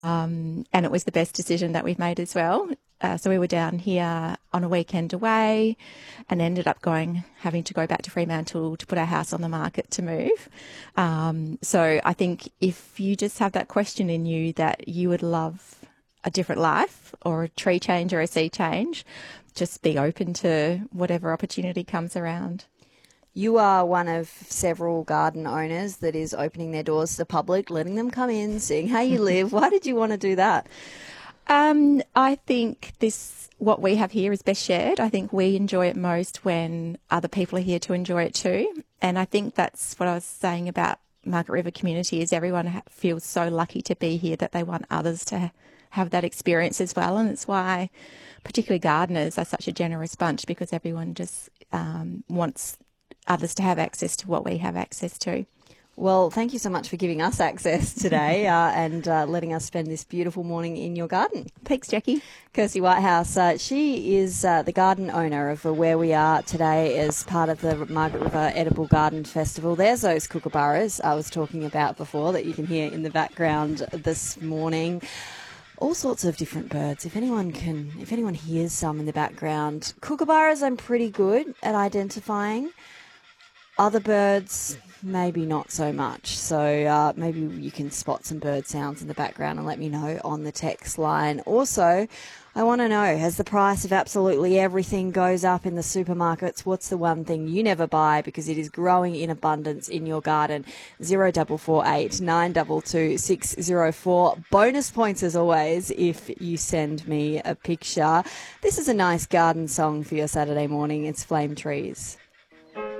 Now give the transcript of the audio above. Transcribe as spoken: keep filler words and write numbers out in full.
Um, and it was the best decision that we've made as well. Uh, so we were down here on a weekend away and ended up going, having to go back to Fremantle to put our house on the market to move. Um, so I think if you just have that question in you that you would love a different life or a tree change or a sea change, just be open to whatever opportunity comes around. You are one of several garden owners that is opening their doors to the public, letting them come in, seeing how you live. Why did you want to do that? Um, I think this, what we have here is best shared. I think we enjoy it most when other people are here to enjoy it too. And I think that's what I was saying about Margaret River community is everyone feels so lucky to be here that they want others to have that experience as well. And it's why particularly gardeners are such a generous bunch, because everyone just um, wants others to have access to what we have access to. Well, thank you so much for giving us access today uh, and uh, letting us spend this beautiful morning in your garden. Thanks, Jackie. Kirsty Whitehouse, uh, she is uh, the garden owner of uh, where we are today as part of the Margaret River Edible Garden Festival. There's those kookaburras I was talking about before that you can hear in the background this morning. All sorts of different birds. If anyone can, if anyone hears some in the background, kookaburras I'm pretty good at identifying. Other birds, maybe not so much. So uh, maybe you can spot some bird sounds in the background and let me know on the text line. Also, I want to know, as the price of absolutely everything goes up in the supermarkets, what's the one thing you never buy because it is growing in abundance in your garden? zero four four eight nine two two six zero four. Bonus points as always if you send me a picture. This is a nice garden song for your Saturday morning. It's Flame Trees.